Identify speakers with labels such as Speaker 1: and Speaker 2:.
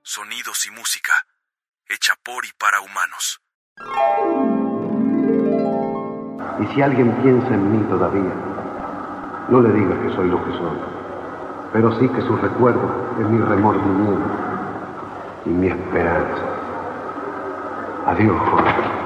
Speaker 1: sonidos y música, hecha por y para humanos.
Speaker 2: Y si alguien piensa en mí todavía, no le diga que soy lo que soy, pero sí que su recuerdo es mi remordimiento y mi esperanza. Adiós, Jorge.